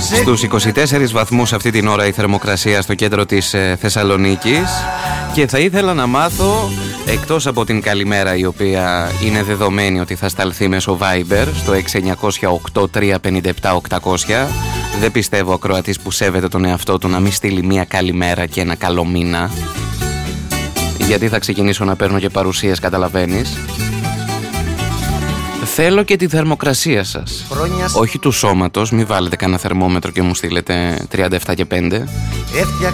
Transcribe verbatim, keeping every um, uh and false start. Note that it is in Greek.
Στους είκοσι τέσσερις βαθμούς αυτή την ώρα η θερμοκρασία στο κέντρο της ε, Θεσσαλονίκης. Και θα ήθελα να μάθω, εκτός από την καλημέρα η οποία είναι δεδομένη ότι θα σταλθεί μέσω Viber στο έξι εννιά μηδέν οκτώ τρία πέντε επτά οκτακόσια. Δεν πιστεύω ο ακροατής που σέβεται τον εαυτό του να μην στείλει μία καλημέρα και ένα καλό μήνα, γιατί θα ξεκινήσω να παίρνω και παρουσίες, καταλαβαίνεις. Θέλω και τη θερμοκρασία σας. Χρόνια... Όχι του σώματος, μην βάλετε κανένα θερμόμετρο και μου στείλετε τριάντα επτά και πέντε.